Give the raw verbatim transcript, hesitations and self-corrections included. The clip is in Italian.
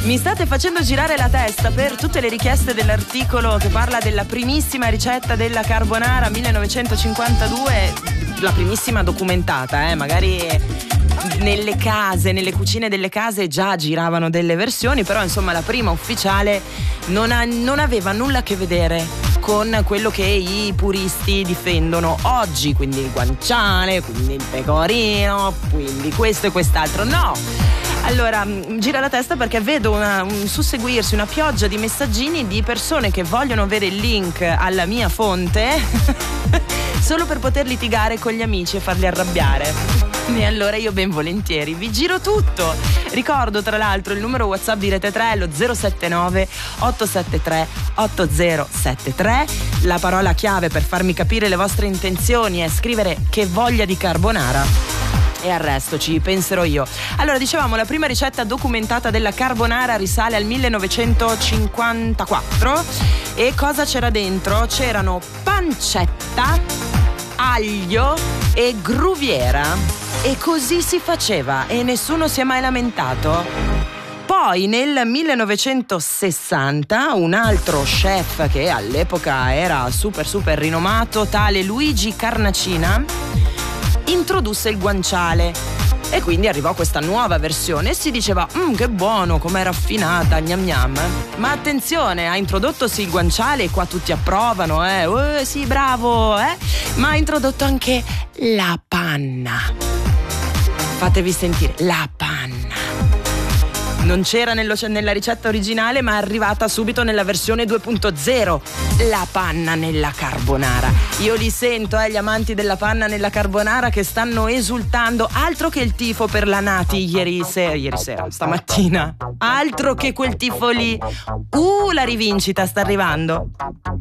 Mi state facendo girare la testa per tutte le richieste dell'articolo che parla della primissima ricetta della carbonara millenovecentocinquantadue, la primissima documentata, eh, magari nelle case, nelle cucine delle case già giravano delle versioni, però insomma la prima ufficiale non, ha, non aveva nulla a che vedere con quello che i puristi difendono oggi, quindi il guanciale, quindi il pecorino, quindi questo e quest'altro. No! Allora, gira la testa perché vedo una, un susseguirsi, una pioggia di messaggini di persone che vogliono avere il link alla mia fonte solo per poter litigare con gli amici e farli arrabbiare. E allora io ben volentieri vi giro tutto. Ricordo tra l'altro il numero WhatsApp di Rete tre, lo zero sette nove otto sette tre otto zero sette tre. La parola chiave per farmi capire le vostre intenzioni è scrivere che voglia di carbonara. E al resto ci penserò io. Allora, dicevamo, la prima ricetta documentata della carbonara risale al millenovecentocinquantaquattro. E cosa c'era dentro? C'erano pancetta, aglio e gruviera. E così si faceva e nessuno si è mai lamentato. Poi nel millenovecentosessanta un altro chef che all'epoca era super super rinomato, tale Luigi Carnacina, introdusse il guanciale e quindi arrivò questa nuova versione e si diceva mmm, che buono, com'è raffinata, gnam gnam. Ma attenzione, ha introdotto sì il guanciale e qua tutti approvano, eh, eh sì bravo, eh, ma ha introdotto anche la panna. Fatevi sentire, la panna. Non c'era nello, nella ricetta originale, ma è arrivata subito nella versione due punto zero. La panna nella carbonara. Io li sento, eh, gli amanti della panna nella carbonara che stanno esultando. Altro che il tifo per la Nati ieri sera, ieri sera, stamattina. Altro che quel tifo lì. Uh, la rivincita sta arrivando.